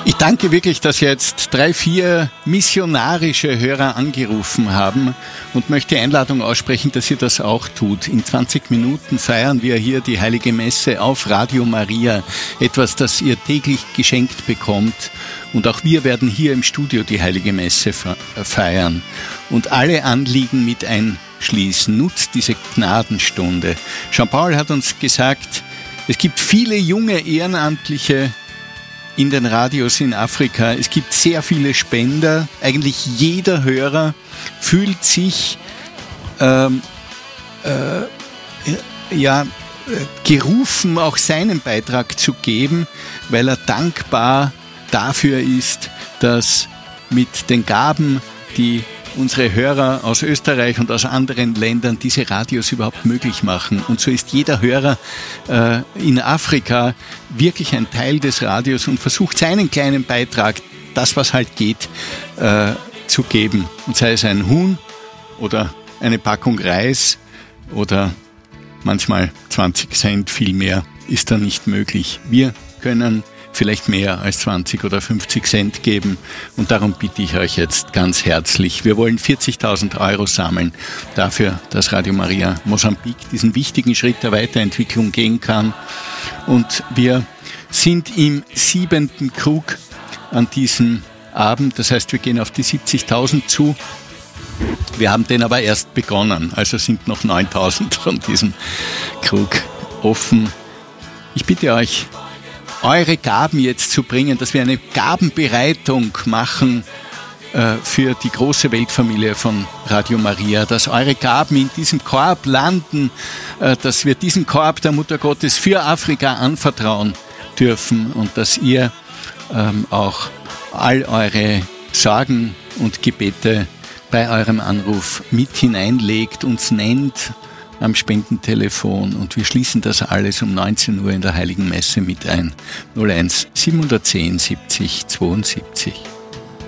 Ich danke wirklich, dass jetzt 3, 4 missionarische Hörer angerufen haben und möchte die Einladung aussprechen, dass ihr das auch tut. In 20 Minuten feiern wir hier die Heilige Messe auf Radio Maria. Etwas, das ihr täglich geschenkt bekommt. Und auch wir werden hier im Studio die Heilige Messe feiern und alle Anliegen mit einschließen. Nutzt diese Gnadenstunde. Jean-Paul hat uns gesagt, es gibt viele junge Ehrenamtliche in den Radios in Afrika. Es gibt sehr viele Spender. Eigentlich jeder Hörer fühlt sich gerufen, auch seinen Beitrag zu geben, weil er dankbar dafür ist, dass mit den Gaben, die unsere Hörer aus Österreich und aus anderen Ländern diese Radios überhaupt möglich machen. Und so ist jeder Hörer in Afrika wirklich ein Teil des Radios und versucht seinen kleinen Beitrag, das was halt geht, zu geben. Und sei es ein Huhn oder eine Packung Reis oder manchmal 20 Cent, viel mehr ist da nicht möglich. Wir können vielleicht mehr als 20 oder 50 Cent geben. Und darum bitte ich euch jetzt ganz herzlich. Wir wollen 40.000 Euro sammeln dafür, dass Radio Maria Mosambik diesen wichtigen Schritt der Weiterentwicklung gehen kann. Und wir sind im 7. Krug an diesem Abend. Das heißt, wir gehen auf die 70.000 zu. Wir haben den aber erst begonnen. Also sind noch 9.000 von diesem Krug offen. Ich bitte euch, eure Gaben jetzt zu bringen, dass wir eine Gabenbereitung machen für die große Weltfamilie von Radio Maria, dass eure Gaben in diesem Korb landen, dass wir diesen Korb der Mutter Gottes für Afrika anvertrauen dürfen und dass ihr auch all eure Sorgen und Gebete bei eurem Anruf mit hineinlegt, uns nennt am Spendentelefon und wir schließen das alles um 19 Uhr in der Heiligen Messe mit ein. 01 710 70 72.